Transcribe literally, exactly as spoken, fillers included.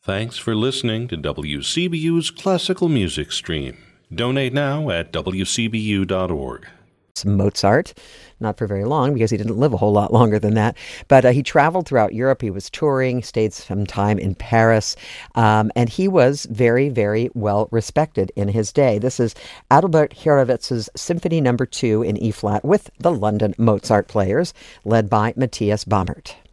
Thanks for listening to W C B U's Classical Music Stream. Donate now at w c b u dot org. Mozart, not for very long because he didn't live a whole lot longer than that. But uh, he traveled throughout Europe. He was touring, stayed some time in Paris, um, and he was very, very well respected in his day. This is Adalbert Hurwitz's Symphony Number Two in E flat with the London Mozart Players, led by Matthias Baumert.